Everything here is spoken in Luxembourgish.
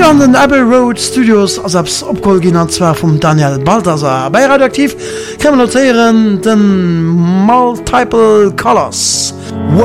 an den Abbey Road Studios as abs opkolgin zwar vum Daniel Balthasar. Bei radioaktiv kann man notieren den Multiple Colors.